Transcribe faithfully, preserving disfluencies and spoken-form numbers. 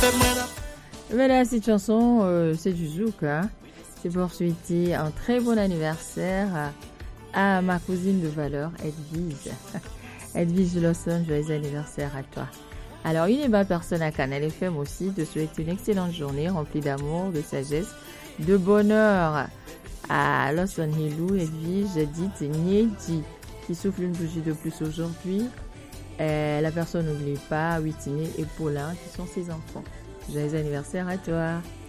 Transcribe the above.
Voilà, cette chanson, euh, c'est du zouk. Hein. C'est pour souhaiter un très bon anniversaire à, à ma cousine de valeur, Edwige. Edwige Lawson, joyeux anniversaire à toi. Alors, une bonne personne à Canal F M aussi, te souhaite une excellente journée remplie d'amour, de sagesse, de bonheur à Lawson Hilou, Edwige, dite Niedi, qui souffle une bougie de plus aujourd'hui. Euh, la personne n'oublie pas Whitney et Paulin, qui sont ses enfants. Joyeux anniversaire à toi.